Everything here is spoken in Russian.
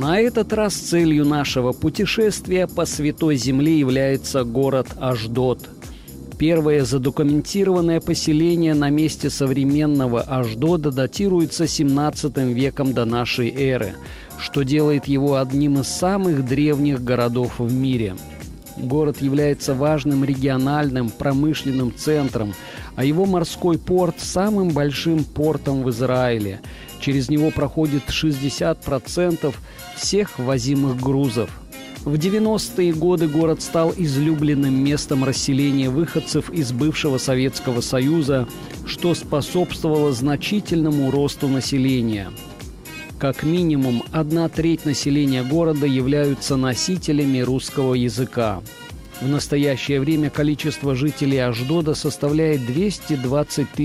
На этот раз целью нашего путешествия по Святой Земле является город Ашдод. Первое задокументированное поселение на месте современного Ашдода датируется 17 веком до нашей эры, что делает его одним из самых древних городов в мире. Город является важным региональным промышленным центром, а его морской порт – самым большим портом в Израиле. Через него проходит 60% всех ввозимых грузов. В 90-е годы город стал излюбленным местом расселения выходцев из бывшего Советского Союза, что способствовало значительному росту населения. Как минимум, 1/3 населения города являются носителями русского языка. В настоящее время количество жителей Ашдода составляет 220 000